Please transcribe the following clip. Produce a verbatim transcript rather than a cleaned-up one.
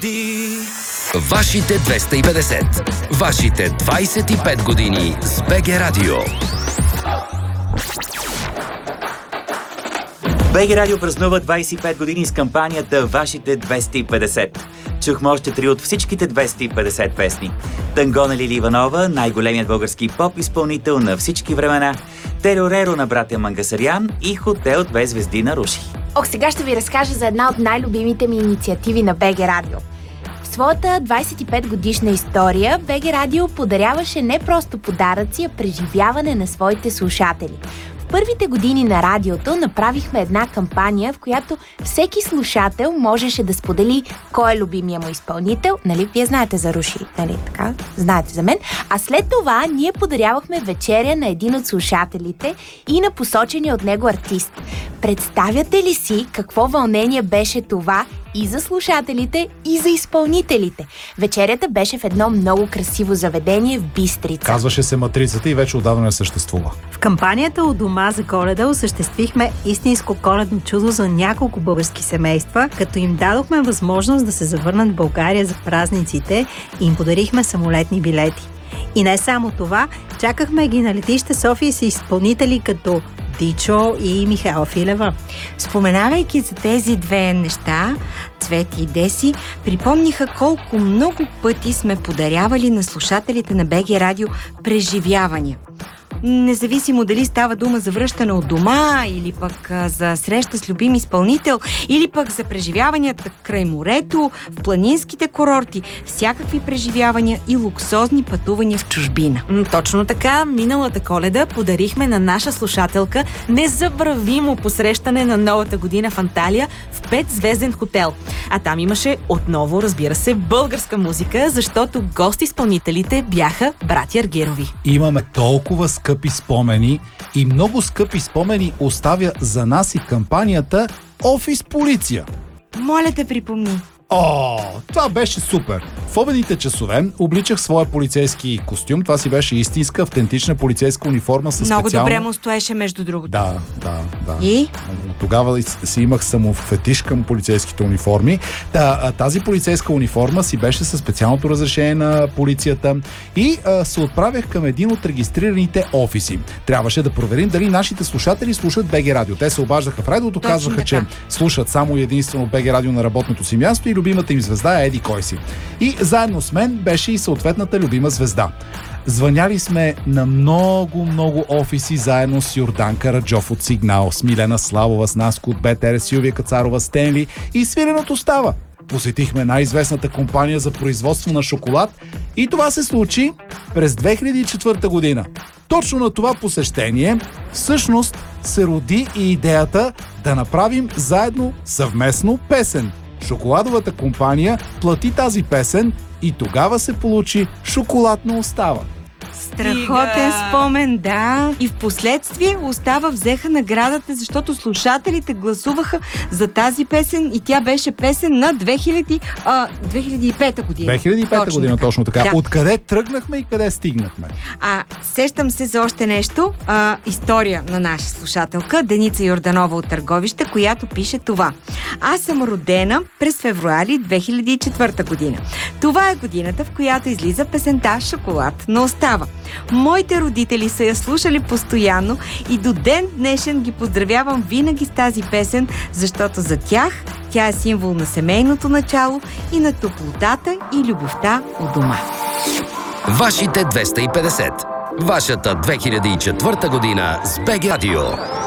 Вашите двеста и петдесет. Вашите двайсет и пет години с БГ Радио. БГ Радио празнува двайсет и пет години с кампанията Вашите двеста и петдесет. Чухме още три от всичките двеста и петдесет песни. Танго на Лили Иванова, най-големият български поп-изпълнител на всички времена, Терореро на братя Мангасарян и Хотел две звезди на Руши. Ох, сега ще ви разкажа за една от най-любимите ми инициативи на БГ Радио. В своята двайсет и пет годишна история БГ Радио подаряваше не просто подаръци, а преживяване на своите слушатели. В първите години на радиото направихме една кампания, в която всеки слушател можеше да сподели кой е любимия му изпълнител. Нали, вие знаете за Руши, нали така? Знаете за мен. А след това ние подарявахме вечеря на един от слушателите и на посочения от него артист. Представяте ли си какво вълнение беше това и за слушателите, и за изпълнителите? Вечерята беше в едно много красиво заведение в Бистрица. Казваше се Матрицата и вече отдавна не съществува. В кампанията «У дома за Коледа» осъществихме истинско коледно чудо за няколко български семейства, като им дадохме възможност да се завърнат в България за празниците и им подарихме самолетни билети. И не само това, чакахме ги на летище София с изпълнители като Дичо и Михаела Филева. Споменавайки за тези две неща, Цвети и Деси, припомниха колко много пъти сме подарявали на слушателите на БГ Радио преживявания. Независимо дали става дума за връщане от дома, или пък за среща с любим изпълнител, или пък за преживяванията край морето, в планинските курорти, всякакви преживявания и луксозни пътувания в чужбина. Точно така, миналата Коледа подарихме на наша слушателка незабравимо посрещане на новата година в Анталия в петзвезден хотел. А там имаше отново, разбира се, българска музика, защото гост-изпълнителите бяха братя Аргирови. Имаме толкова скъпи спомени и много скъпи спомени оставя за нас и кампанията Офис Полиция. Моля те, припомни. О, това беше супер! В обедните часове обличах своя полицейски костюм. Това си беше истинска, автентична полицейска униформа със Много специално... добре му стоеше, между другото. Да, да, да. И? Тогава си имах само фетиш към полицейските униформи. Та, тази полицейска униформа си беше със специалното разрешение на полицията и а, се отправях към един от регистрираните офиси. Трябваше да проверим дали нашите слушатели слушат БГ Радио. Те се обаждаха в радиото, Точно казваха, така, че слушат само единствено БГ Радио на работното си място и любимата им звезда е еди кой си. И заедно с мен беше и съответната любима звезда. Звъняли сме на много, много офиси заедно с Йордан Караджов от Сигнал, с Милена Славова, с Наско от БТР, Силвия Кацарова, Стенли и свиреното става. Посетихме най-известната компания за производство на шоколад и това се случи през две хиляди и четвърта година. Точно на това посещение всъщност се роди и идеята да направим заедно съвместно песен. Шоколадовата компания плати тази песен и тогава се получи шоколадна остава. Страхотен спомен, да. И в последствие остава взеха наградата, защото слушателите гласуваха за тази песен и тя беше песен на две хиляди и пета година. две хиляди и пета точно година, така. точно така. Да. Откъде тръгнахме и къде стигнахме? А, сещам се за още нещо. А, история на наша слушателка, Деница Йорданова от Търговище, която пише това. Аз съм родена през февруари две хиляди и четвърта година. Това е годината, в която излиза песента «Шоколад на остава». Моите родители са я слушали постоянно и до ден днешен ги поздравявам винаги с тази песен, защото за тях тя е символ на семейното начало и на топлотата и любовта у дома. Вашите двеста и петдесет. Вашата две хиляди и четвърта година с БГ Радио.